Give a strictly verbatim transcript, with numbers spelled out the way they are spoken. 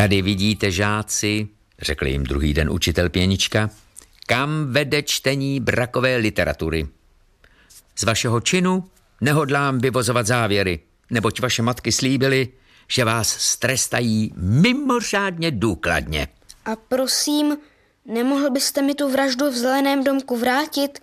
Tady vidíte, žáci, řekl jim druhý den učitel Pěnička, kam vede čtení brakové literatury. Z vašeho činu nehodlám vyvozovat závěry, neboť vaše matky slíbily, že vás strestají mimořádně důkladně. A prosím, nemohl byste mi tu vraždu v Zeleném domku vrátit?